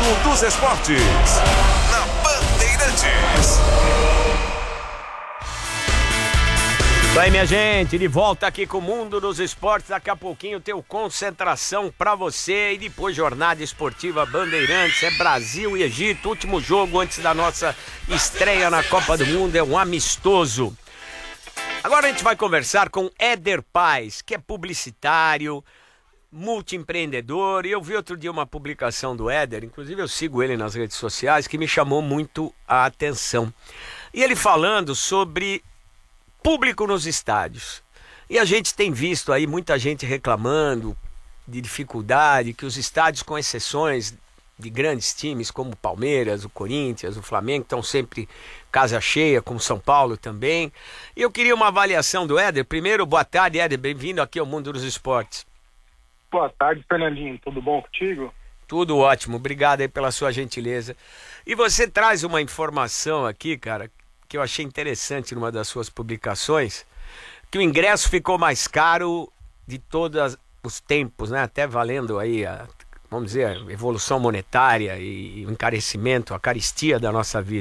Mundo dos Esportes, na Bandeirantes. Isso aí, minha gente, de volta aqui com o Mundo dos Esportes. Daqui a pouquinho tem o Concentração pra você e depois Jornada Esportiva Bandeirantes. É Brasil e Egito, último jogo antes da nossa estreia na Copa do Mundo, é um amistoso. Agora a gente vai conversar com Éder Paz, que é publicitário, multiempreendedor, e eu vi outro dia uma publicação do Éder, inclusive eu sigo ele nas redes sociais, que me chamou muito a atenção. E ele falando sobre público nos estádios. E a gente tem visto aí muita gente reclamando de dificuldade, que os estádios, com exceções de grandes times como o Palmeiras, o Corinthians, o Flamengo, estão sempre casa cheia, como São Paulo também. E eu queria uma avaliação do Éder. Primeiro, boa tarde, Éder, bem-vindo aqui ao Mundo dos Esportes. Boa tarde, Fernandinho. Tudo bom contigo? Tudo ótimo, obrigado aí pela sua gentileza. E você traz uma informação aqui, cara, que eu achei interessante numa das suas publicações, que o ingresso ficou mais caro de todos os tempos, né? Até valendo aí vamos dizer, a evolução monetária e o encarecimento, a carestia da nossa vida.